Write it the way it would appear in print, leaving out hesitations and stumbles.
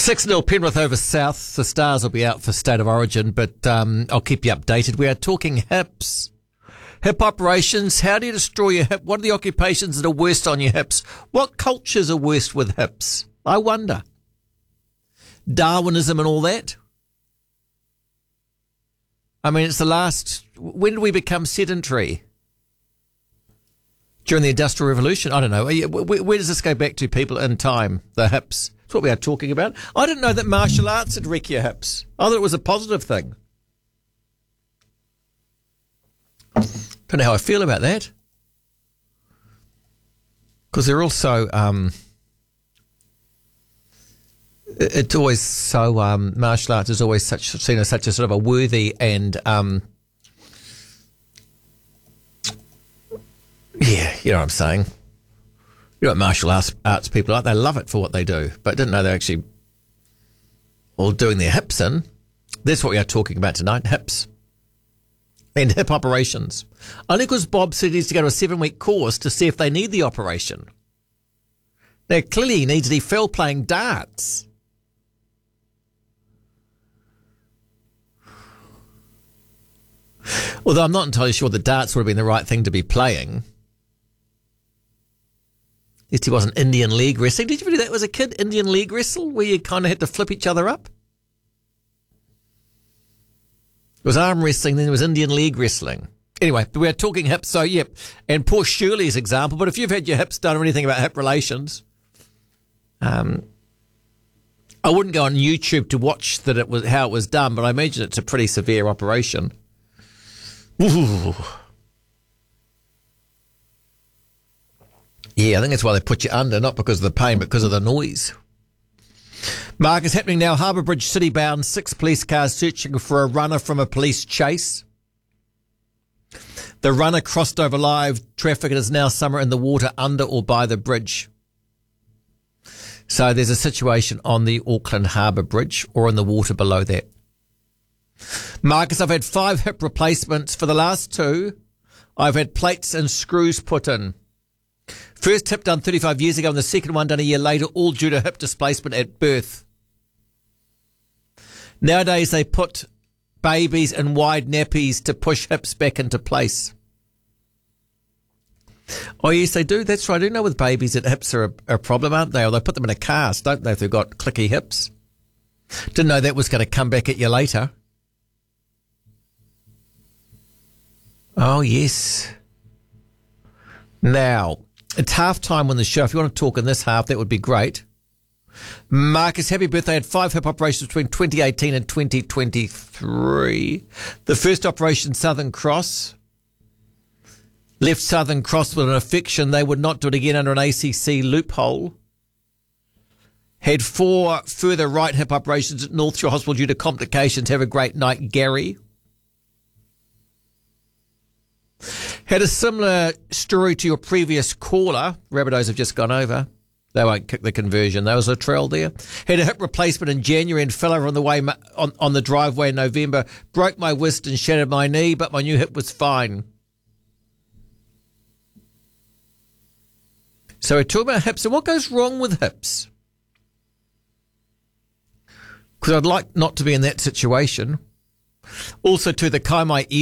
6-0 Penrith over South. The Stars will be out for State of Origin, but I'll keep you updated. We are talking hips. Hip operations. How do you destroy your hip? What are the occupations that are worst on your hips? What cultures are worst with hips? I wonder. Darwinism and all that. I mean, it's the last... When did we become sedentary? During the Industrial Revolution? I don't know. Where does this go back to, people, in time? The hips. That's what we are talking about. I didn't know that martial arts would wreck your hips. I thought it was a positive thing. Don't know how I feel about that. Because they're also... it's always so... martial arts is always seen as such a sort of a worthy and... yeah, you know what I'm saying. You know what martial arts people are? They love it for what they do, but didn't know they're actually all doing their hips in. That's what we are talking about tonight, hips. And hip operations. Only because Bob said he needs to go to a 7-week course to see if they need the operation. Now, clearly he needs it. He fell playing darts. Although I'm not entirely sure the darts would have been the right thing to be playing. At least he wasn't Indian leg wrestling. Did you ever do that as a kid? Indian leg wrestle, where you kind of had to flip each other up? It was arm wrestling, then there was Indian leg wrestling. Anyway, we're talking hips, so yep. And poor Shirley's example, but if you've had your hips done or anything about hip relations, I wouldn't go on YouTube to watch that it was how it was done, but I imagine it's a pretty severe operation. Ooh. Yeah, I think that's why they put you under, not because of the pain, but because of the noise. Mark, is happening now. Harbour Bridge city bound. 6 police cars searching for a runner from a police chase. The runner crossed over live traffic and is now somewhere in the water under or by the bridge. So there's a situation on the Auckland Harbour Bridge or in the water below that. Marcus, I've had 5 hip replacements. For the last 2, I've had plates and screws put in. First hip done 35 years ago and the second one done a year later, all due to hip displacement at birth. Nowadays they put babies in wide nappies to push hips back into place. Oh yes, they do. That's right. I do know with babies that hips are a problem, aren't they? Or they put them in a cast, don't they, if they've got clicky hips. Didn't know that was going to come back at you later. Oh, yes. Now, it's half time on the show. If you want to talk in this half, that would be great. Marcus, happy birthday. I had 5 hip operations between 2018 and 2023. The first operation, Southern Cross. Left Southern Cross with an infection. They would not do it again under an ACC loophole. Had 4 further right hip operations at North Shore Hospital due to complications. Have a great night, Gary. Had a similar story to your previous caller. Rabbitohs have just gone over. They won't kick the conversion. There was a trail there. Had a hip replacement in January and fell over on the way on the driveway in November. Broke my wrist and shattered my knee, but my new hip was fine. So we're talking about hips and what goes wrong with hips. Because I'd like not to be in that situation. Also to the Kaimai